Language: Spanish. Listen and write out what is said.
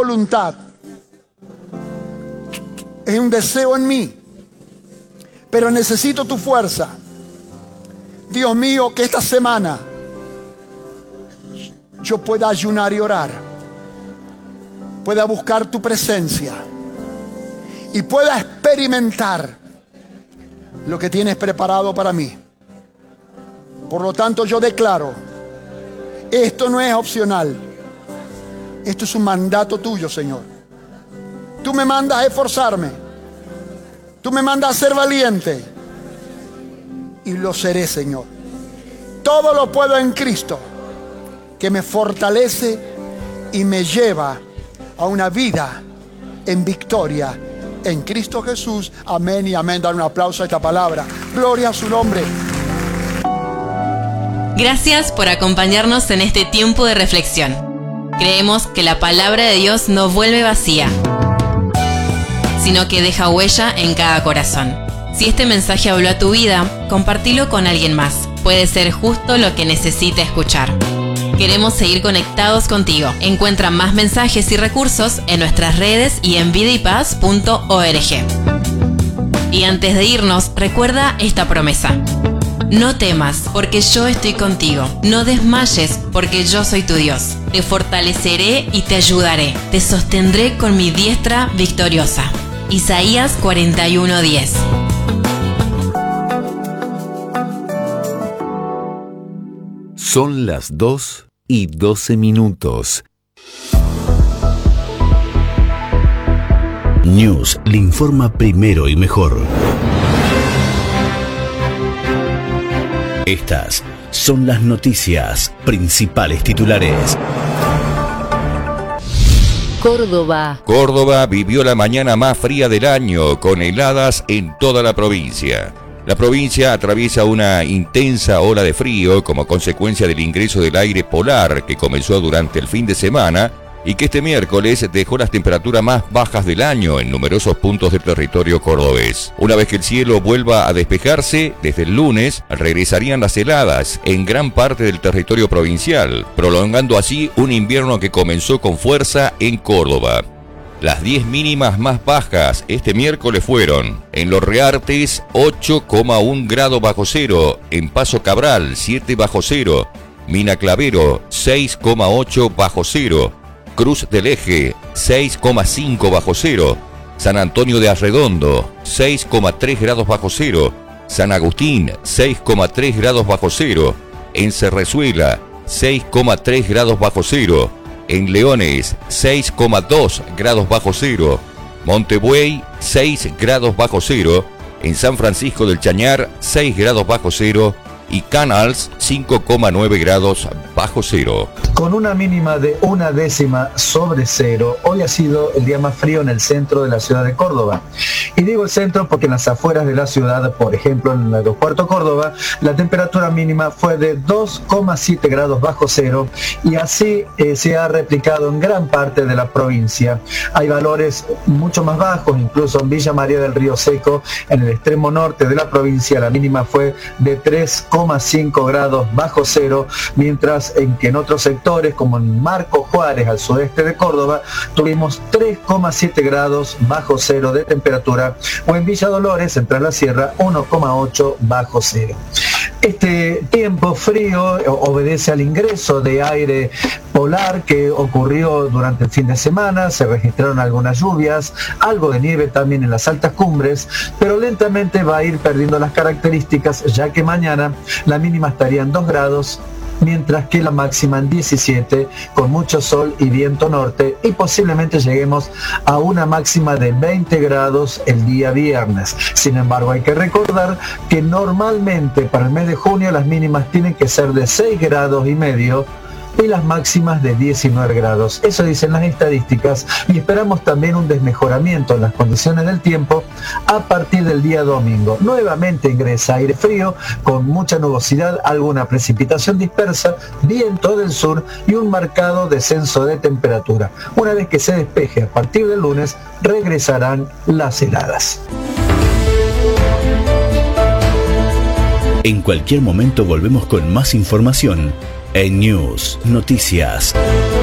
voluntad. Es un deseo en mí. Pero necesito tu fuerza. Dios mío, que esta semana yo pueda ayunar y orar. Pueda buscar tu presencia. Y pueda experimentar lo que tienes preparado para mí. Por lo tanto, yo declaro, esto no es opcional. Esto es un mandato tuyo, Señor. Tú me mandas a esforzarme. Tú me mandas a ser valiente. Y lo seré, Señor. Todo lo puedo en Cristo, que me fortalece y me lleva a una vida en victoria en Cristo Jesús. Amén y amén. Dar un aplauso a esta palabra. Gloria a su nombre. Gracias por acompañarnos en este tiempo de reflexión. Creemos que la palabra de Dios no vuelve vacía, sino que deja huella en cada corazón. Si este mensaje habló a tu vida, compartilo con alguien más. Puede ser justo lo que necesita escuchar. Queremos seguir conectados contigo. Encuentra más mensajes y recursos en nuestras redes y en vidaypaz.org. Y antes de irnos, recuerda esta promesa. No temas, porque yo estoy contigo. No desmayes, porque yo soy tu Dios. Te fortaleceré y te ayudaré. Te sostendré con mi diestra victoriosa. Isaías 41:10. Son las 2:12. News le informa primero y mejor. Estas son las noticias, principales titulares. Córdoba vivió la mañana más fría del año, con heladas en toda la provincia. La provincia atraviesa una intensa ola de frío como consecuencia del ingreso del aire polar que comenzó durante el fin de semana y que este miércoles dejó las temperaturas más bajas del año en numerosos puntos del territorio cordobés. Una vez que el cielo vuelva a despejarse, desde el lunes regresarían las heladas en gran parte del territorio provincial, prolongando así un invierno que comenzó con fuerza en Córdoba. Las 10 mínimas más bajas este miércoles fueron: en Los Reartes 8,1 grados bajo cero, en Paso Cabral 7 bajo cero, Mina Clavero 6,8 bajo cero, Cruz del Eje 6,5 bajo cero, San Antonio de Arredondo 6,3 grados bajo cero, San Agustín 6,3 grados bajo cero, en Cerrezuela 6,3 grados bajo cero, en Leones 6,2 grados bajo cero, Montebuey 6 grados bajo cero, en San Francisco del Chañar 6 grados bajo cero y Canals 5,9 grados bajo cero. Con una mínima de 1/10 sobre cero, hoy ha sido el día más frío en el centro de la ciudad de Córdoba. Y digo el centro porque en las afueras de la ciudad, por ejemplo en el aeropuerto Córdoba, la temperatura mínima fue de 2,7 grados bajo cero y así se ha replicado en gran parte de la provincia. Hay valores mucho más bajos, incluso en Villa María del Río Seco, en el extremo norte de la provincia, la mínima fue de 3,5 grados bajo cero, mientras que en otros sectores como en Marco Juárez, al sudeste de Córdoba, tuvimos 3,7 grados bajo cero de temperatura, o en Villa Dolores, entre la Sierra, 1,8 bajo cero. Este tiempo frío obedece al ingreso de aire polar que ocurrió durante el fin de semana. Se registraron algunas lluvias, algo de nieve también en las altas cumbres, pero lentamente va a ir perdiendo las características, ya que mañana la mínima estaría en 2 grados, mientras que la máxima en 17, con mucho sol y viento norte, y posiblemente lleguemos a una máxima de 20 grados el día viernes. Sin embargo, hay que recordar que normalmente para el mes de junio las mínimas tienen que ser de 6 grados y medio y las máximas de 19 grados. Eso dicen las estadísticas, y esperamos también un desmejoramiento en las condiciones del tiempo a partir del día domingo. Nuevamente ingresa aire frío con mucha nubosidad, alguna precipitación dispersa, viento del sur y un marcado descenso de temperatura. Una vez que se despeje a partir del lunes, regresarán las heladas. En cualquier momento volvemos con más información en News Noticias.